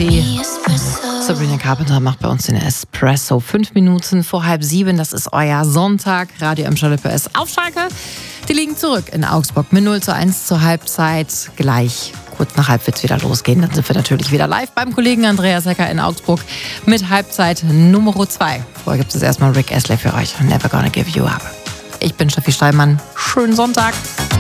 Tee. Sabrina Carpenter macht bei uns den Espresso. 5 Minuten vor 6:30, das ist euer Sonntag. Radio M Schalippe ist auf Schalke. Die liegen zurück in Augsburg mit 0:1 zur Halbzeit. Gleich kurz nach halb wird es wieder losgehen. Dann sind wir natürlich wieder live beim Kollegen Andreas Hecker in Augsburg mit Halbzeit Nummer 2. Vorher gibt es erstmal Rick Astley für euch. Never Gonna Give You Up. Ich bin Steffi Steinmann. Schönen Sonntag.